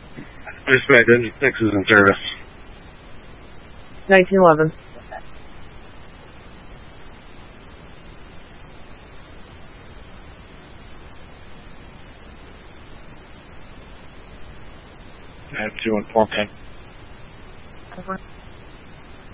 Dispatch, engine 6 is in service. 1911. I have 214. Over.